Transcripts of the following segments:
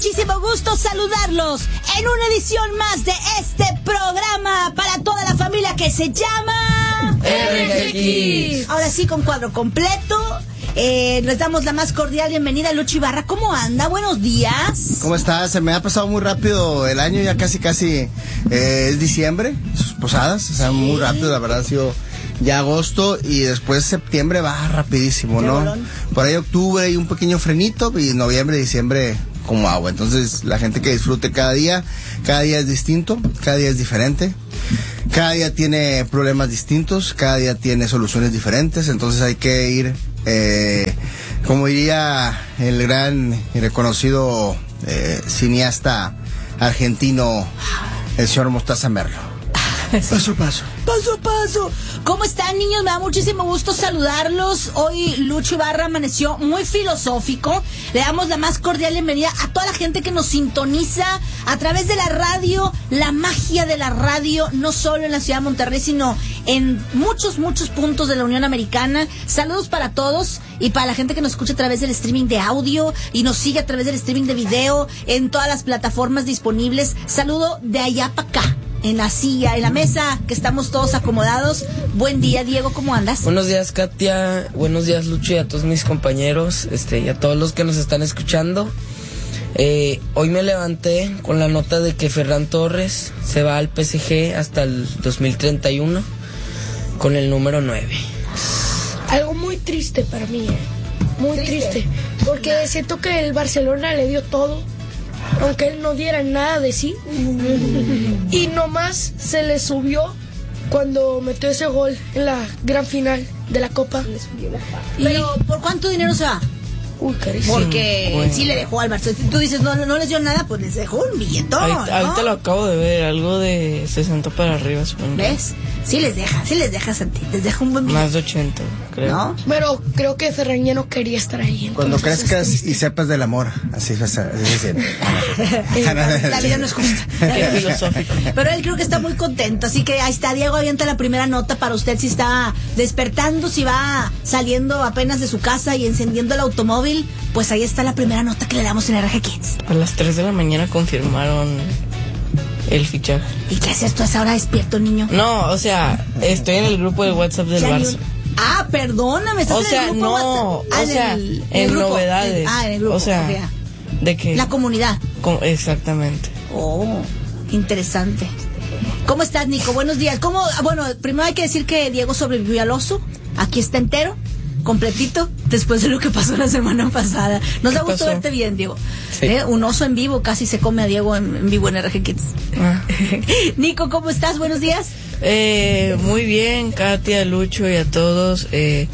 muchísimo gusto saludarlos en una edición más de este programa para toda la familia que se llama RGX. Ahora sí, con cuadro completo. Les damos la más cordial bienvenida a Lucho Ibarra. ¿Cómo anda? Buenos días. ¿Cómo estás? Se me ha pasado muy rápido el año, ya casi es diciembre, sus posadas, o sea, muy rápido, la verdad ha sido ya agosto y después septiembre va rapidísimo, ¿no? Bolón. Por ahí octubre hay un pequeño frenito y noviembre, diciembre como agua. Entonces la gente que disfrute cada día es distinto, cada día es diferente. Cada día tiene problemas distintos, cada día tiene soluciones diferentes, entonces hay que ir, como diría el gran y reconocido cineasta argentino, el señor Mostaza Merlo. Paso a paso. Paso a paso. ¿Cómo están, niños? Me da muchísimo gusto saludarlos. Hoy Lucho Ibarra amaneció muy filosófico. Le damos la más cordial bienvenida a toda la gente que nos sintoniza a través de la radio, la magia de la radio, no solo en la ciudad de Monterrey, sino en muchos puntos de la Unión Americana. Saludos para todos y para la gente que nos escucha a través del streaming de audio y nos sigue a través del streaming de video en todas las plataformas disponibles. Saludo de allá para acá. En la silla, en la mesa, que estamos todos acomodados. Buen día, Diego, ¿cómo andas? Buenos días, Katia. Buenos días, Lucho, y a todos mis compañeros, y a todos los que nos están escuchando. Hoy me levanté con la nota de que Ferran Torres se va al PSG hasta el 2031 con el número 9. Algo muy triste para mí, muy triste, porque siento que el Barcelona le dio todo, aunque él no diera nada de sí, y nomás se le subió cuando metió ese gol en la gran final de la Copa. Pero, ¿por cuánto dinero se va? Uy, carísimo. Porque Bueno. sí le dejó al Barcelona. Tú dices, no les dio nada, pues les dejó un billetón, ¿no? Ahorita lo acabo de ver, algo de 60 para arriba, supongo. ¿Ves? Sí les deja, Santi. Les deja un buen billete. Más de 80, creo. ¿No? Pero creo que Ferran ya no quería estar ahí. Cuando entonces crezcas y sepas del amor, así es. La vida no es justa. Qué filosófico. Pero él creo que está muy contento, así que ahí está, Diego, avienta la primera nota para usted si está despertando, si va saliendo apenas de su casa y encendiendo el automóvil, pues ahí está la primera nota que le damos en RG Kids. A las 3 de la mañana confirmaron el fichaje. ¿Y qué haces tú a esa hora despierto, niño? No, o sea, estoy en el grupo de WhatsApp del Ya ni Barça. Ah, perdóname, estás O en sea, el grupo no, WhatsApp. o sea, en grupo. novedades. En el grupo. O sea, ok. de que... La comunidad. Exactamente. Oh, interesante. ¿Cómo estás, Nico? Buenos días. Bueno, primero hay que decir que Diego sobrevivió al oso. Aquí está entero, completito, después de lo que pasó la semana pasada. Nos da gusto pasó? verte bien, Diego. Sí. Un oso en vivo, casi se come a Diego en vivo en RG Kids. Ah. Nico, ¿cómo estás? Buenos días. Muy bien, Katia, Lucho y a todos.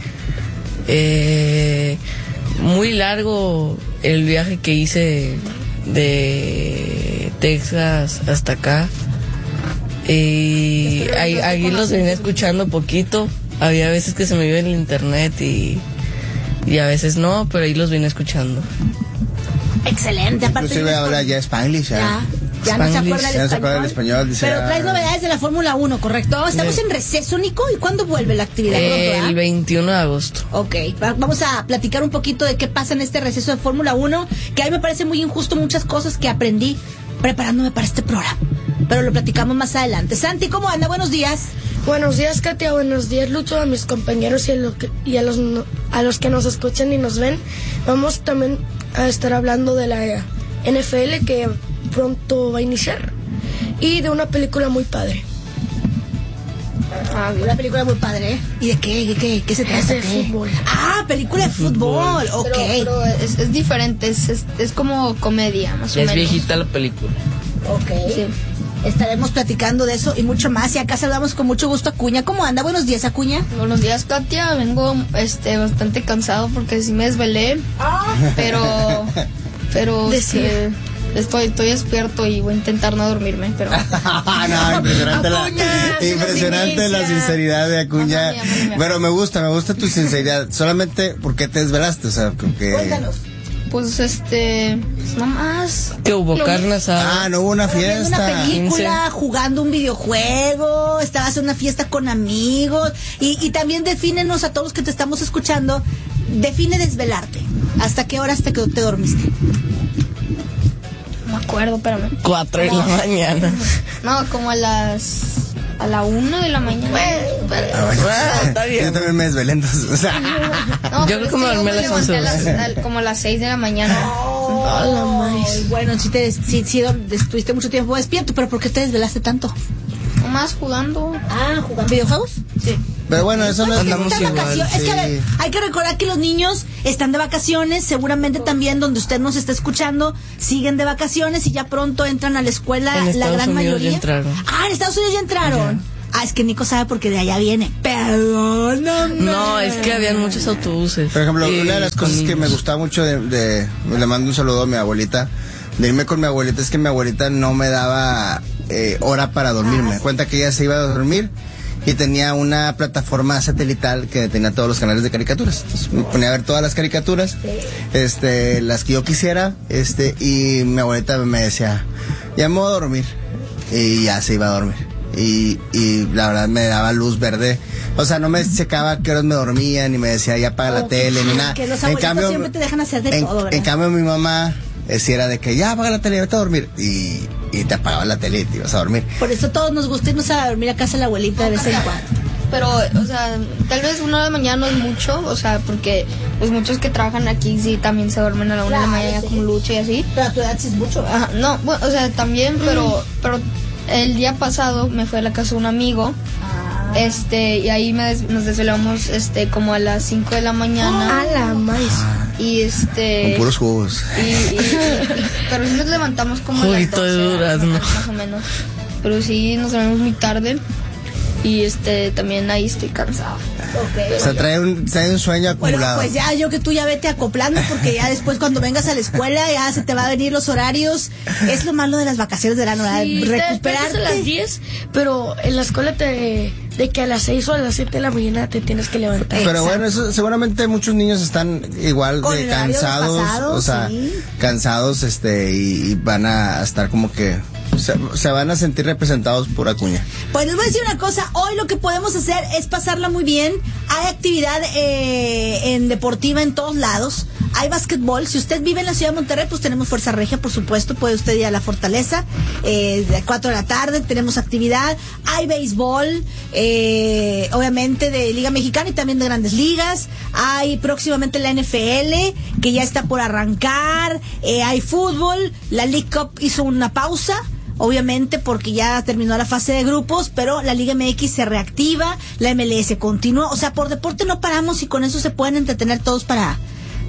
Muy largo el viaje que hice de Texas hasta acá. Y ahí los venía escuchando poquito. Había veces que se me iba en el internet y a veces no, pero ahí los vine escuchando. Excelente. Aparte, Inclusive habla ya Spanglish, ya no se acuerda Ya no se acuerda el el español. español, dice, Pero traes novedades de la Fórmula 1, ¿correcto? Estamos en receso, Nico. ¿Y cuándo vuelve la actividad? El 21 de agosto. Ok, vamos a platicar un poquito de qué pasa en este receso de Fórmula 1, que a mí me parece muy injusto muchas cosas que aprendí preparándome para este programa. Pero lo platicamos más adelante. Santi, ¿cómo anda? Buenos días. Buenos días, Katia. Buenos días, Lucho, a mis compañeros y a los que nos escuchan y nos ven. Vamos también a estar hablando de la NFL que pronto va a iniciar y de una película muy padre. Una película muy padre, ¿eh? ¿Y de qué? ¿Qué se trata? Es de ¿Qué? fútbol. Ah, película de fútbol. Ok. Pero es diferente, es como comedia, más o Es menos. viejita la película. Ok. Sí. Estaremos platicando de eso y mucho más. Y acá saludamos con mucho gusto a Acuña. ¿Cómo anda? Buenos días, Acuña. Buenos días, Katia. Vengo bastante cansado porque sí me desvelé, pero estoy despierto y voy a intentar no dormirme, pero No, impresionante la sinceridad de Acuña. Mándame. Pero me gusta tu sinceridad. Solamente porque te desvelaste, o sea, porque... Cuéntanos. pues nada más. Que hubo carne asada. no hubo una Viendo fiesta. una película, jugando un videojuego, estabas en una fiesta con amigos y también defínenos a todos los que te estamos escuchando, define desvelarte. ¿Hasta qué hora te dormiste? acuerdo, espérame. 4 de la mañana. No, como a la 1 de la mañana. Está bien. Yo también me desvelé, entonces, o sea. No, Yo creo que me dormí a las 11. Como a las 6 de la mañana. Ay, bueno, si estuviste mucho tiempo despierto, pero ¿por qué te desvelaste tanto? Nomás jugando. ¿Jugando videojuegos? Sí. Pero bueno, eso no es andamos Están de igual, vacaciones. Es que a ver, hay que recordar que los niños están de vacaciones, seguramente también donde usted nos está escuchando siguen de vacaciones y ya pronto entran a la escuela En la Estados gran Unidos mayoría. ya entraron. En Estados Unidos ya entraron. Es que Nico sabe porque de allá viene. Perdóname. No, es que habían muchos autobuses. Por ejemplo, Y una de las con cosas que me niños. gustaba mucho le mando un saludo a mi abuelita, de irme con mi abuelita, es que mi abuelita no me daba hora para dormirme. Cuenta que ella se iba a dormir y tenía una plataforma satelital que tenía todos los canales de caricaturas. Entonces me ponía a ver todas las caricaturas, las que yo quisiera, y mi abuelita me decía, ya me voy a dormir, y ya se iba a dormir. Y la verdad me daba luz verde, o sea, no me secaba qué horas me dormía, ni me decía ya apaga la tele, ni nada. Que los abuelitos siempre te dejan hacer de todo, ¿verdad? En cambio mi mamá si era de que ya apaga la tele, vete a dormir, y te apagaba la tele y te ibas a dormir. Por eso todos nos gusta irnos a dormir a casa de la abuelita de vez en cuando. Pero, o sea, tal vez 1 de la mañana no es mucho, o sea, porque pues muchos que trabajan aquí sí también se duermen a la 1 de la mañana sí. como Lucha y así. Pero a tu edad sí es mucho. Ajá, no, bueno, o sea, también, pero el día pasado me fui a la casa de un amigo, y ahí nos desvelamos, como a las 5 de la mañana. A la maíz. Y Con puros jugos. pero sí nos levantamos como a las Juguito 12 de durazno. más o menos. Pero sí nos dormimos muy tarde. Y también ahí estoy cansado. O sea, trae un sueño Bueno, acumulado. pues ya yo que tú ya vete acoplando porque ya después cuando vengas a la escuela ya se te va a venir los horarios. Es lo malo de las vacaciones de verano, ¿verdad? Sí, te despiertas recuperarte. a las 10, pero en la escuela de que a las 6 o a las 7 de la mañana te tienes que levantar. Pero bueno, eso, seguramente muchos niños están igual Con de horarios cansados, desfasados, o sea, sí. cansados, y van a estar como que se van a sentir representados por Acuña. Pues les voy a decir una cosa, hoy lo que podemos hacer es pasarla muy bien. Hay actividad en deportiva en todos lados. Hay básquetbol. Si usted vive en la ciudad de Monterrey, pues tenemos Fuerza Regia, por supuesto. Puede usted ir a la Fortaleza. De 4 de la tarde tenemos actividad. Hay béisbol, obviamente de Liga Mexicana y también de Grandes Ligas. Hay próximamente la NFL, que ya está por arrancar. Hay fútbol. La League Cup hizo una pausa, obviamente porque ya terminó la fase de grupos, pero la Liga MX se reactiva, la MLS continúa, o sea, por deporte no paramos y con eso se pueden entretener todos para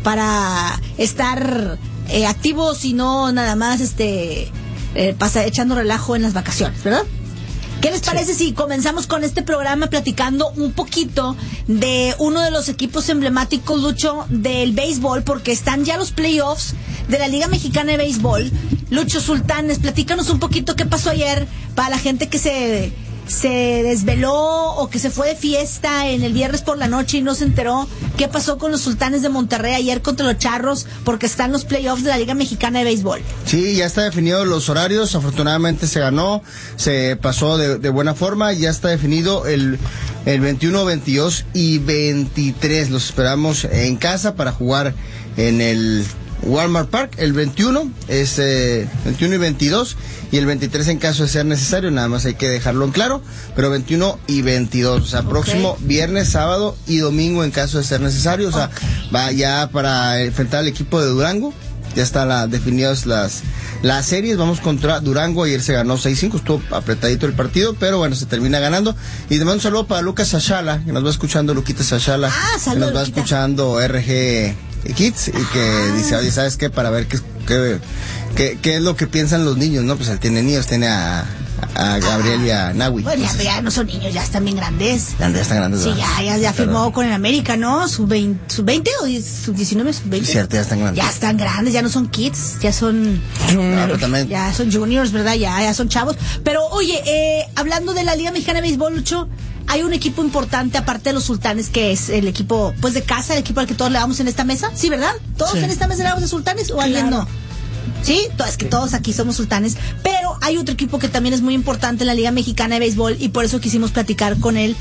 estar activos y no nada más echando relajo en las vacaciones, ¿verdad? ¿Qué les parece si comenzamos con este programa platicando un poquito de uno de los equipos emblemáticos, Lucho, del béisbol, porque están ya los playoffs de la Liga Mexicana de Béisbol? Lucho Sultanes, platícanos un poquito qué pasó ayer para la gente que se desveló o que se fue de fiesta en el viernes por la noche y no se enteró qué pasó con los Sultanes de Monterrey ayer contra los Charros, porque están los playoffs de la Liga Mexicana de Béisbol. Sí, ya está definido los horarios, afortunadamente se ganó, se pasó de buena forma, ya está definido el 21, 22 y 23. Los esperamos en casa para jugar en el Walmart Park. El 21 es 21 y 22 y el 23 en caso de ser necesario, nada más hay que dejarlo en claro, pero 21 y 22, o sea, próximo viernes, sábado y domingo en caso de ser necesario, o sea, va ya para enfrentar al equipo de Durango. Ya están definidas las series. Vamos contra Durango. Ayer se ganó 6-5. Estuvo apretadito el partido, pero bueno, se termina ganando. Y te mando un saludo para Lucas Sachala, que nos va escuchando, Luquita Sachala. Saludos, que nos va Luquita. escuchando RG Kids y que dice, oye, ¿sabes qué? Para ver qué es lo que piensan los niños, ¿no? Pues él tiene niños, tiene a Gabriel y a Nahui. Bueno, ya no son niños, ya están bien grandes. Ya están grandes. Sí, ¿verdad? ya firmó con el América, ¿no? ¿Sub-20 o sub-19? ¿Sub-20? Cierto, ya están grandes. Ya están grandes, ya no son kids, ya son... No, pero también, Ya son juniors, ¿verdad? Ya son chavos. Pero, oye, hablando de la Liga Mexicana de Béisbol, Lucho, hay un equipo importante, aparte de los Sultanes, que es el equipo, pues, de casa, el equipo al que todos le damos en esta mesa. ¿Sí, verdad? ¿Todos Sí. en esta mesa le damos a Sultanes o alguien no? ¿sí? Es que todos aquí somos sultanes, pero hay otro equipo que también es muy importante en la Liga Mexicana de Béisbol y por eso quisimos platicar con él,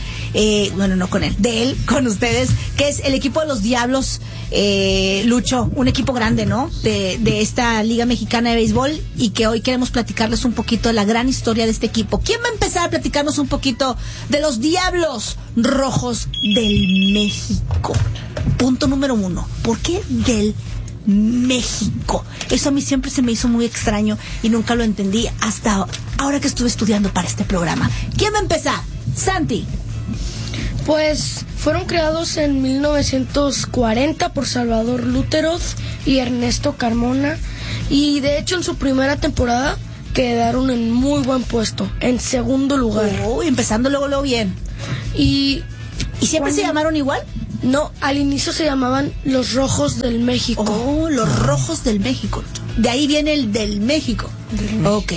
con ustedes, que es el equipo de los Diablos, Lucho, un equipo grande, ¿no? De esta Liga Mexicana de Béisbol y que hoy queremos platicarles un poquito de la gran historia de este equipo. ¿Quién va a empezar a platicarnos un poquito de los Diablos Rojos del México? Punto número 1. ¿Por qué del México? Eso a mí siempre se me hizo muy extraño y nunca lo entendí hasta ahora que estuve estudiando para este programa. ¿Quién va a empezar? Santi. Pues fueron creados en 1940 por Salvador Luteroz y Ernesto Carmona y de hecho en su primera temporada quedaron en muy buen puesto, en segundo lugar. Empezando luego bien. ¿Y siempre se llamaron igual? No, al inicio se llamaban los Rojos del México. Los Rojos del México. De ahí viene el del México. Ok.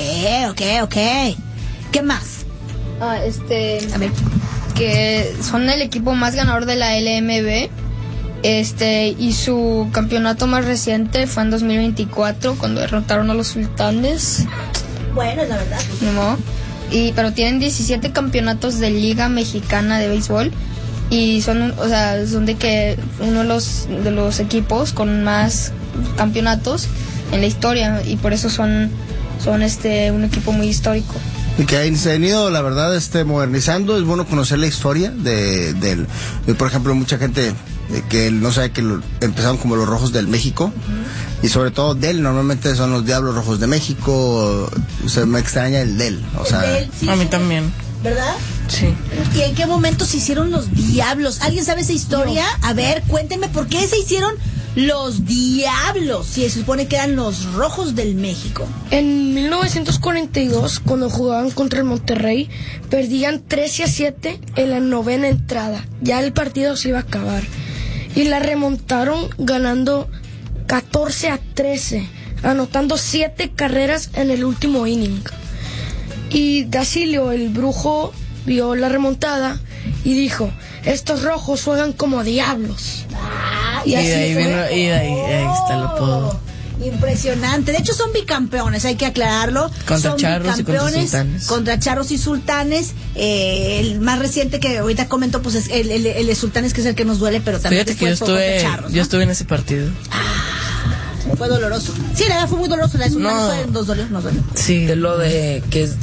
¿Qué más? A ver, que son el equipo más ganador de la LMB. Y su campeonato más reciente fue en 2024 cuando derrotaron a los Sultanes. Bueno, la verdad. No, pero tienen 17 campeonatos de Liga Mexicana de Béisbol y son de que uno de los equipos con más campeonatos en la historia y por eso son un equipo muy histórico. Y que se han ido, la verdad, modernizando. Es bueno conocer la historia de por ejemplo, mucha gente que no sabe que empezaron como los Rojos del México. Y sobre todo normalmente son los Diablos Rojos de México. Me extraña el del. Sí, a mí también. ¿Verdad? Sí. ¿Y en qué momento se hicieron los Diablos? ¿Alguien sabe esa historia? No. A ver, cuéntenme por qué se hicieron los Diablos, si se supone que eran los Rojos del México. En 1942, cuando jugaban contra el Monterrey, perdían 13-7 en la novena entrada. Ya el partido se iba a acabar. Y la remontaron ganando 14-13, anotando 7 carreras en el último inning. Y Dacilio, el brujo, vio la remontada y dijo: estos rojos juegan como diablos. Y ahí está el apodo. Impresionante. De hecho son bicampeones, hay que aclararlo. Contra son Charros y contra Sultanes. Contra Charros y Sultanes. El más reciente que ahorita comento pues es el de Sultanes, que es el que nos duele, pero también fíjate que yo estuve en ese partido. Fue doloroso. Sí, la verdad fue muy doloroso. La de Sultanes nos dolió. Sí, de lo de que es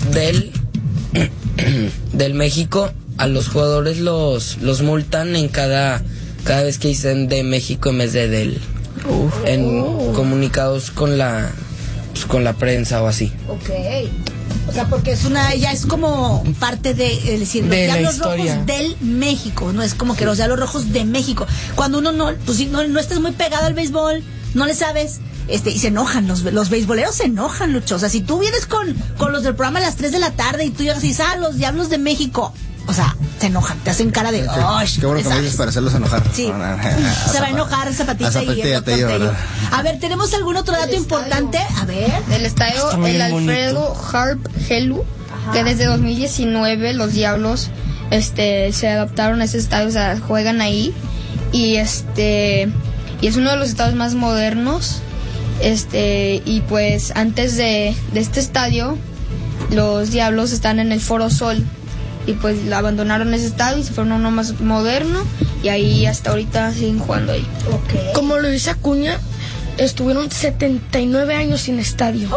del México, a los jugadores los multan en cada vez que dicen de México en vez de del. En comunicados con la prensa o así. Ok. O sea, porque ya es como parte de decir, los Diablos Rojos del México, no es como que los Diablos Rojos de México. Cuando uno no estás muy pegado al béisbol, no le sabes, y se enojan, los beisboleros se enojan, Lucho. O sea, si tú vienes con los del programa a las 3 de la tarde y tú llegas y dices, los Diablos de México, o sea, se enojan, te hacen cara de qué bueno que me dices para hacerlos enojar. Sí. Se va a enojar Zapatita y el doctor Tello. A ver, ¿tenemos algún otro dato importante? A ver. El estadio el Alfredo Harp Helú, que desde 2019 los Diablos se adaptaron a ese estadio, o sea, juegan ahí y es uno de los estadios más modernos. Y pues antes de este estadio los Diablos están en el Foro Sol. Y pues abandonaron ese estadio y se fueron a uno más moderno. Y ahí hasta ahorita siguen jugando ahí. Okay. Como lo dice Acuña, estuvieron 79 años sin estadio.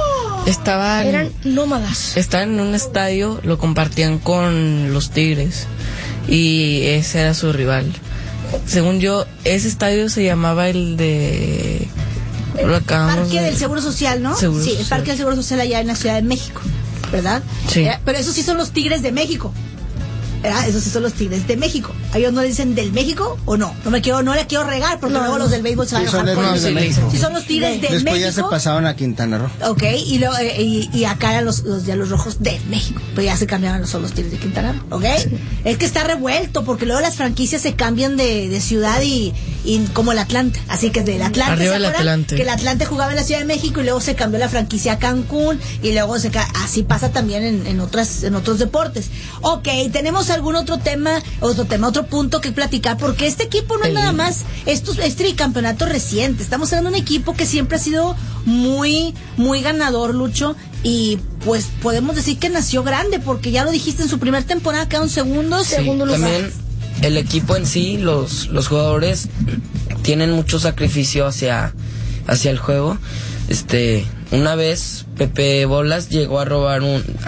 Eran nómadas. Estaban en un estadio, lo compartían con los Tigres. Y ese era su rival. Según yo, ese estadio se llamaba el de... Parque del Seguro Social, ¿no? Seguro sí, Social. El Parque del Seguro Social allá en la Ciudad de México, ¿verdad? Sí. Pero esos sí son los Tigres de México, ¿verdad? Esos sí son los Tigres de México. ¿A ellos no le dicen del México o no? No le quiero regar porque luego los del béisbol se van a enojar con ellos. Sí, son los Tigres de Después México. Ya se pasaban a Quintana Roo. Ok, y acá eran los Diablos Rojos de México. Pero ya se cambiaban los Tigres de Quintana Roo, ¿ok? Es que está revuelto porque luego las franquicias se cambian de ciudad y como el Atlante. Así que del Atlante, arriba ¿se el acuerdan? Atlante. Que el Atlante jugaba en la Ciudad de México y luego se cambió la franquicia a Cancún y luego así pasa también en otros deportes. Ok, tenemos tenemos algún otro punto que platicar, porque este equipo no es nada más este bicampeonato reciente. Estamos hablando de un equipo que siempre ha sido muy, muy ganador, Lucho, y pues podemos decir que nació grande, porque ya lo dijiste, en su primera temporada quedaron segundo lugar. También el equipo en sí, los jugadores tienen mucho sacrificio hacia el juego. Una vez Pepe Bolas llegó a robar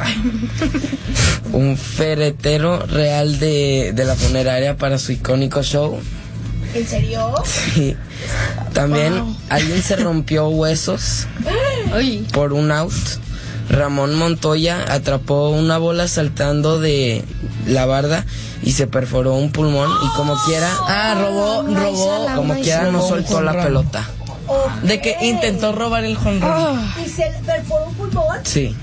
un ferretero real de la funeraria para su icónico show. ¿En serio? Sí. También alguien se rompió huesos por un out. Ramón Montoya atrapó una bola saltando de la barda y se perforó un pulmón, y como quiera robó, como quiera no soltó la pelota. De que intentó robar el jonrón. ¿Y se perforó un pulmón? Sí.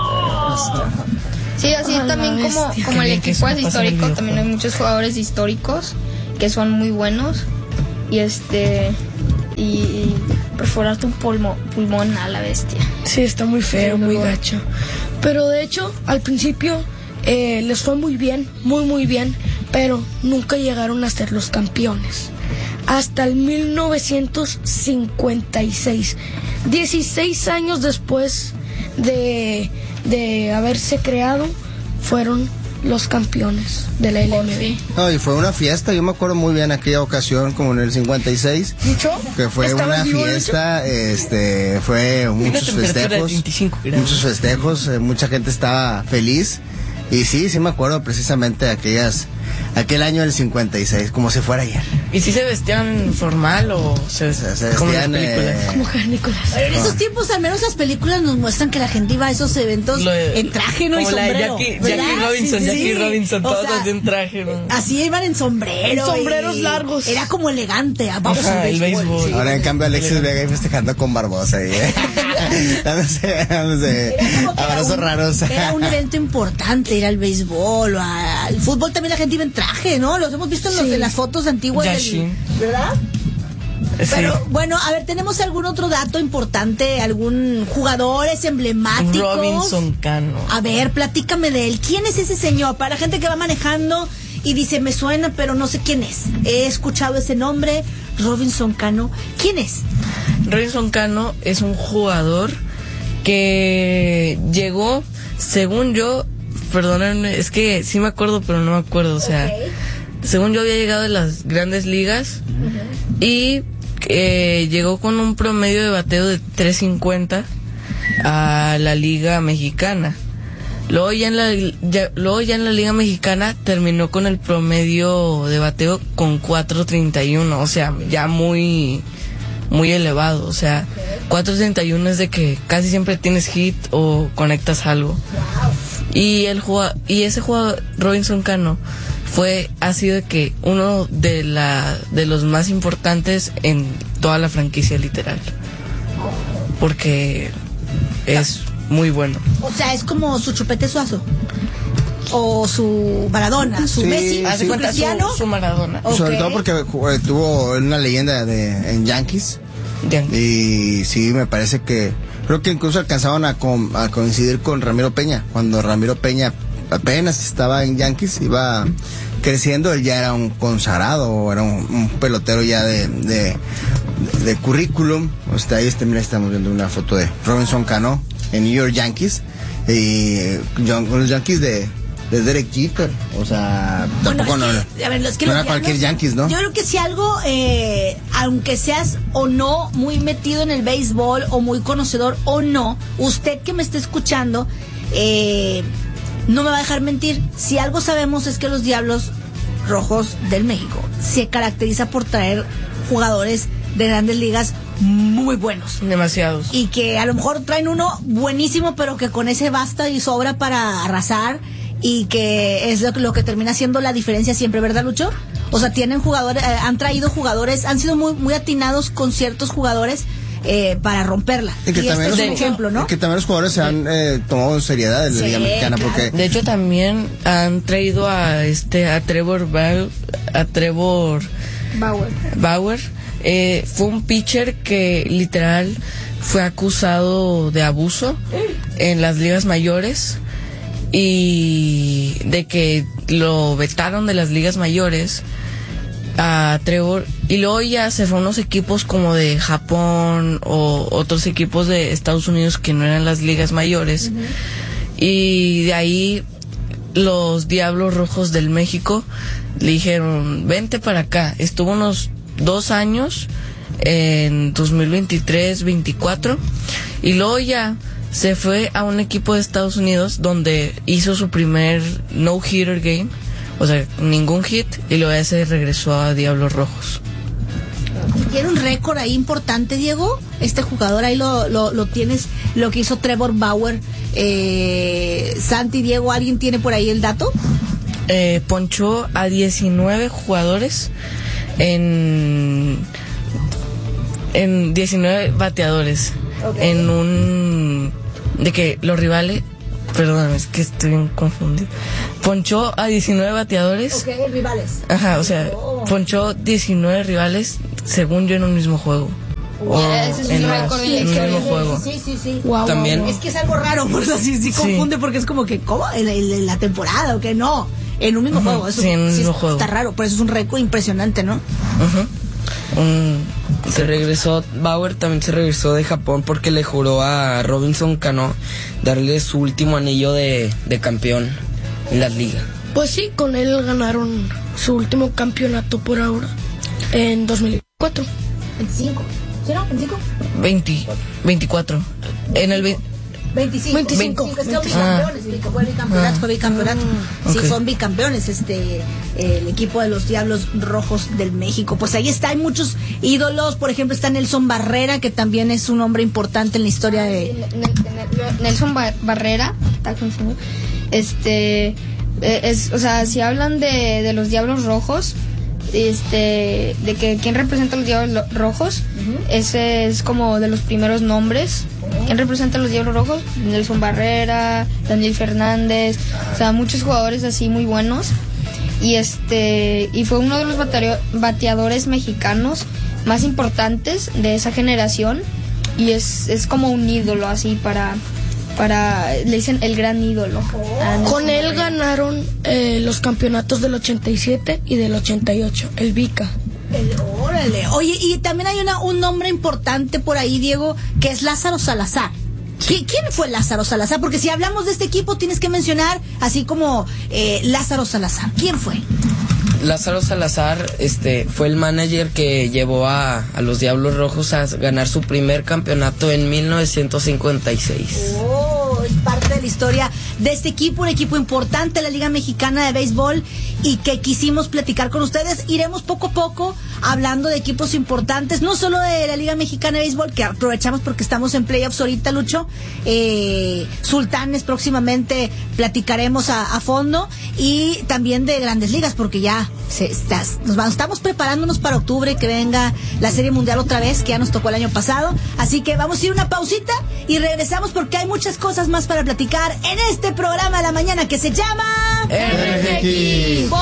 Sí, así también como el equipo es histórico, también hay muchos jugadores históricos que son muy buenos, y perforarte un pulmón a la bestia. Sí, está muy feo, muy gacho. Pero de hecho, al principio les fue muy bien, muy bien, pero nunca llegaron a ser los campeones. Hasta el 1956, 16 años después de haberse creado, fueron los campeones de la LMB. No, y fue una fiesta, yo me acuerdo muy bien aquella ocasión, como en el 56, que fue una fiesta, fue muchos festejos, mucha gente estaba feliz, y sí me acuerdo precisamente de aquel año del 56, como si fuera ayer. ¿Y si se vestían formal o se vestían como las películas? Como canícolas. Pero en esos tiempos, al menos las películas nos muestran que la gente iba a esos eventos en traje, ¿no? Como y sombrero. Jackie Robinson, Jackie Robinson, todos en traje, ¿no? Así iban en sombrero. Sombreros largos. Era como elegante. Vamos Ajá, al el béisbol. Sí. Ahora en cambio Alexis Vega ahí festejando con Barbosa, dándose abrazos raros. Era un evento importante ir al béisbol, al fútbol. También la gente iba en traje, ¿no? Los hemos visto en las fotos antiguas ¿verdad? Sí. Pero bueno, a ver, ¿tenemos algún otro dato importante? ¿Algún jugadores emblemáticos? Robinson Cano. A ver, platícame de él. ¿Quién es ese señor? Para la gente que va manejando y dice, me suena, pero no sé quién es. He escuchado ese nombre, Robinson Cano. ¿Quién es? Robinson Cano es un jugador que llegó, según yo, perdónenme, es que sí me acuerdo, pero no me acuerdo, o sea, según yo había llegado de las grandes ligas y llegó con un promedio de bateo de 350 a la Liga Mexicana. Luego ya en la Liga Mexicana terminó con el promedio de bateo con 431, o sea, ya muy elevado, o sea, 431 es de que casi siempre tienes hit o conectas algo. Y ese jugador Robinson Cano ha sido de que uno de los más importantes en toda la franquicia, literal, porque es muy bueno. O sea, es como su Chupete Suazo o su Maradona, su Messi, ¿Hace su cuenta Cristiano? su Maradona? Okay. Sobre todo porque tuvo una leyenda en Yankees. Y sí, me parece que creo que incluso alcanzaron a coincidir con Ramiro Peña. Cuando Ramiro Peña apenas estaba en Yankees, iba creciendo, él ya era un consagrado, era un pelotero ya de currículum. Ahí mira, estamos viendo una foto de Robinson Cano en New York Yankees, y los Yankees de Derek Jeter, o sea, tampoco no era cualquier Yankees, ¿no? Yo creo que si algo, aunque seas o no muy metido en el béisbol o muy conocedor o no, usted que me esté escuchando, no me va a dejar mentir. Si algo sabemos es que los Diablos Rojos del México se caracteriza por traer jugadores de grandes ligas muy buenos. Demasiados. Y que a lo mejor traen uno buenísimo, pero que con ese basta y sobra para arrasar, y que es lo que termina siendo la diferencia siempre, ¿verdad, Lucho? O sea, tienen jugadores, han traído jugadores, han sido muy, muy atinados con ciertos jugadores para romperla. Y que y también este es un ejemplo, ¿no? Que también los jugadores se han tomado en seriedad en la Liga Mexicana, claro. porque De hecho también han traído a Trevor Bauer. Fue un pitcher que literal fue acusado de abuso en las ligas mayores, y de que lo vetaron de las ligas mayores a Trevor, y luego ya se fue a unos equipos como de Japón o otros equipos de Estados Unidos que no eran las ligas mayores. Y de ahí los Diablos Rojos del México le dijeron, vente para acá. Estuvo unos 2 años en 2023-24 y luego ya se fue a un equipo de Estados Unidos donde hizo su primer no-hitter game, o sea, ningún hit, y luego ya se regresó a Diablos Rojos. Tiene un récord ahí importante, Diego. Este jugador ahí lo tienes, lo que hizo Trevor Bauer. Santi, Diego, ¿alguien tiene por ahí el dato? Ponchó a 19 jugadores en 19 bateadores. Okay. En un... de que los rivales... Perdóname, es que estoy bien confundido. Ponchó a 19 bateadores. Ok, rivales. Ajá, o sea, ponchó 19 rivales, según yo, en un mismo juego. Ese es un récord en un mismo juego. Sí. Wow, también. Es que es algo raro, por eso sí confunde, porque es como que, ¿cómo? ¿En la temporada o qué? No, en un mismo juego. Eso, sí, en un mismo juego. Está raro, pero eso es un récord impresionante, ¿no? Se regresó, Bauer también se regresó de Japón porque le juró a Robinson Cano darle su último anillo de campeón en la liga. Pues sí, con él ganaron su último campeonato por ahora, en 2004. 25. ¿Sí, no? ¿25? 24. En el 25. Es que son bicampeones, fue bicampeonato. Sí, okay. Son bicampeones el equipo de los Diablos Rojos del México. Pues ahí está, hay muchos ídolos, por ejemplo está Nelson Barrera, que también es un hombre importante en la historia de... Nelson Barrera, o sea, si hablan de los Diablos Rojos, de que quién representa a los Diablos Rojos, ese es como de los primeros nombres. ¿Quién representa a los Diablos Rojos? Nelson Barrera, Daniel Fernández, o sea, muchos jugadores así muy buenos. Y fue uno de los bateadores mexicanos más importantes de esa generación, y es como un ídolo así para le dicen el gran ídolo. Con él ganaron los campeonatos del 87 y del 88, el Vica. Órale. Oye, y también hay un nombre importante por ahí, Diego, que es Lázaro Salazar. ¿Quién fue Lázaro Salazar? Porque si hablamos de este equipo tienes que mencionar así como Lázaro Salazar. ¿Quién fue? Lázaro Salazar fue el manager que llevó a los Diablos Rojos a ganar su primer campeonato en 1956. Es parte de la historia de este equipo, un equipo importante de la Liga Mexicana de Béisbol, y que quisimos platicar con ustedes. Iremos poco a poco hablando de equipos importantes, no solo de la Liga Mexicana de Béisbol, que aprovechamos porque estamos en playoffs ahorita, Lucho. Sultanes próximamente platicaremos a fondo, y también de Grandes Ligas, porque ya estamos preparándonos para octubre, que venga la Serie Mundial otra vez, que ya nos tocó el año pasado. Así que vamos a ir una pausita y regresamos, porque hay muchas cosas más para platicar en este programa de la mañana que se llama RGX.